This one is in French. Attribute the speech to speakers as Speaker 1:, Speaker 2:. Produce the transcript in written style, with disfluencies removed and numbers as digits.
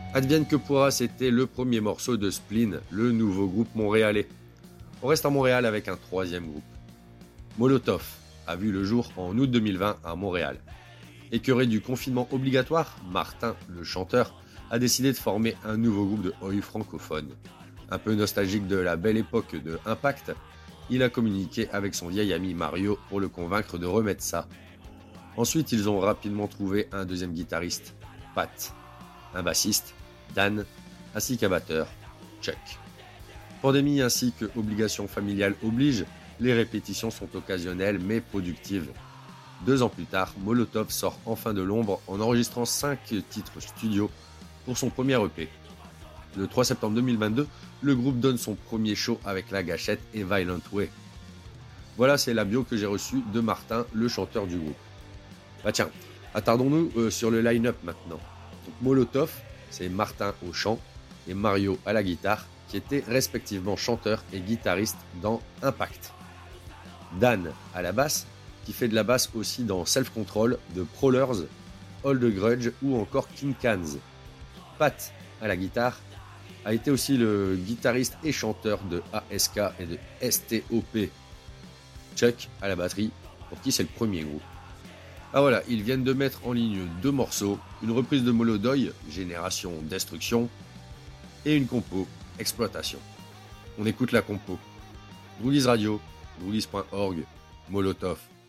Speaker 1: Advienne que pourra, c'était le premier morceau de Spleen, le nouveau groupe montréalais. On reste à Montréal avec un troisième groupe. Molotov a vu le jour en août 2020 à Montréal. Écœuré du confinement obligatoire, Martin, le chanteur, a décidé de former un nouveau groupe de oi francophone. Un peu nostalgique de la belle époque de Impact, il a communiqué avec son vieil ami Mario pour le convaincre de remettre ça. Ensuite, ils ont rapidement trouvé un deuxième guitariste, Pat, un bassiste, Dan, ainsi qu'un batteur, Chuck. Pandémie ainsi que obligation familiale oblige, les répétitions sont occasionnelles mais productives. 2 ans plus tard, Molotov sort enfin de l'ombre en enregistrant 5 titres studio pour son premier EP. Le 3 septembre 2022, le groupe donne son premier show avec La Gâchette et Violent Way. Voilà, c'est la bio que j'ai reçue de Martin, le chanteur du groupe. Bah tiens, attardons-nous sur le line-up maintenant. Donc Molotov, c'est Martin au chant et Mario à la guitare, qui étaient respectivement chanteurs et guitaristes dans Impact. Dan à la basse, qui fait de la basse aussi dans Self Control, The Prowlers, Hold the Grudge ou encore King Cans. Pat à la guitare a été aussi le guitariste et chanteur de ASK et de STOP. Chuck à la batterie, pour qui c'est le premier groupe. Ah voilà, ils viennent de mettre en ligne 2 morceaux, une reprise de Molodoy, Génération Destruction, et une compo, Exploitation. On écoute la compo. Release Radio, release.org, Molotov.